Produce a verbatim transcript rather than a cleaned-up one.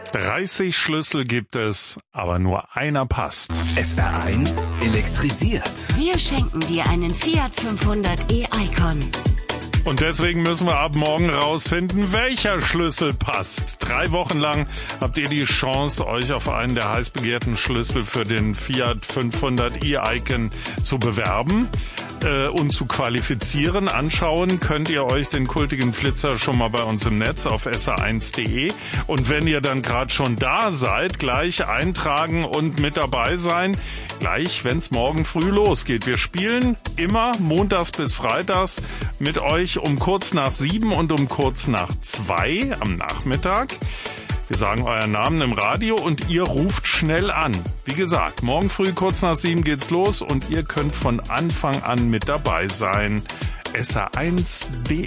dreißig Schlüssel gibt es, aber nur einer passt. S R eins elektrisiert. Wir schenken dir einen Fiat fünfhundert e-Icon. Und deswegen müssen wir ab morgen rausfinden, welcher Schlüssel passt. Drei Wochen lang habt ihr die Chance, euch auf einen der heiß begehrten Schlüssel für den Fiat fünfhundert e-Icon zu bewerben äh, und zu qualifizieren. Anschauen könnt ihr euch den kultigen Flitzer schon mal bei uns im Netz auf S R eins punkt de. Und wenn ihr dann gerade schon da seid, gleich eintragen und mit dabei sein. Gleich, wenn es morgen früh losgeht. Wir spielen immer montags bis freitags mit euch um kurz nach sieben und um kurz nach zwei am Nachmittag. Wir sagen euren Namen im Radio und ihr ruft schnell an. Wie gesagt, morgen früh kurz nach sieben geht's los und ihr könnt von Anfang an mit dabei sein. S R eins punkt de